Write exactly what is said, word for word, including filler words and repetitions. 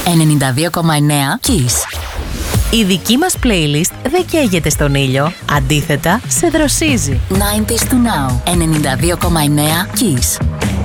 ενενήντα δύο κόμμα εννέα Kiss. Η δική μας playlist δεν καίγεται στον ήλιο, αντίθετα σε δροσίζει. ενενήντα του Now, ενενήντα δύο κόμμα εννέα Kiss.